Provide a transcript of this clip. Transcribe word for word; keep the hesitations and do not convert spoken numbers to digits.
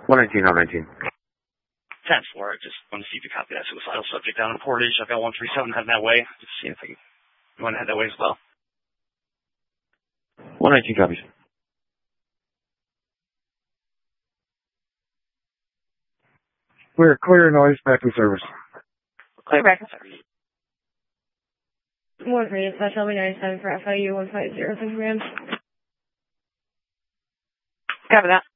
one nineteen, nine nineteen. ten four, I just want to see if you copy that suicidal subject down in Portage. I've got one three seven heading that way. Just seeing if I can, you want to head that way as well. one nineteen copies. Clear, clear noise, back in service. Clear back in service. one three, that's L B ninety-seven for F I U one five zero, thank you, ma'am. Copy that.